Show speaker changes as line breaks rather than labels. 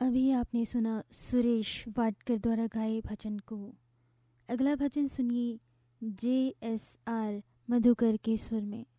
अभी आपने सुना सुरेश वाडकर द्वारा गाए भजन को। अगला भजन सुनिए JSR मधुकर के स्वर में।